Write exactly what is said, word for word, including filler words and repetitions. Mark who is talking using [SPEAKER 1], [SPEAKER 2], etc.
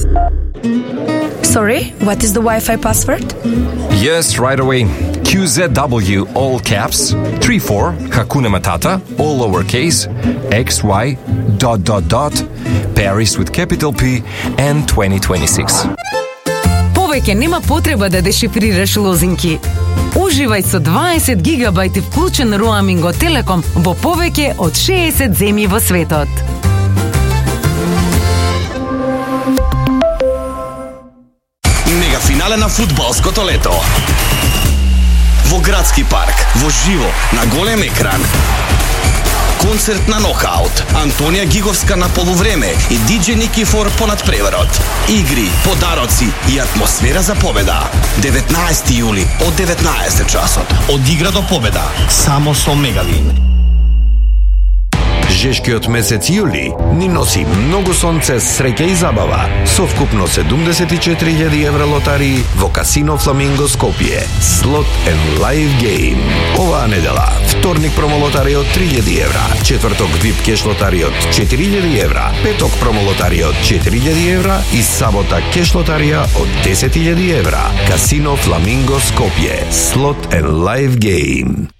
[SPEAKER 1] Sorry, what is the Wi-Fi password?
[SPEAKER 2] Yes, right away. Q Z W, all caps, three four, Hakuna Matata, all lowercase, X Y, dot dot dot, Paris with capital P, and twenty twenty-six.
[SPEAKER 3] Повеќе нема потреба да дешифрираш лозинки. Уживај со дваесет гигабајти вклучен роаминг од Телеком во повеќе од шеесет земји во светот.
[SPEAKER 4] Мега финале на фудбалското лето. Во градски парк, во живо, на голем екран. Концерт на Нокаут, Антонија Гиговска на полувреме и диџеј Никифор понад преверот. Игри, подароци и атмосфера за победа. деветнаесети јули од деветнаесет часот. Од игра до победа, само со Мегавин.
[SPEAKER 5] Жешкиот месец јули ни носи многу сонце, среќа и забава. Со вкупно седумдесет и четири илјади евра лотарии во Касино Фламинго Скопје. Slot and Live Game. Оваа недела, вторник промолотарија од три илјади евра, четврток вип кеш лотарија од четири илјади евра, петок промолотарија од четири илјади евра и сабота кеш лотарија од десет илјади евра. Касино Фламинго Скопје. Slot and Live Game.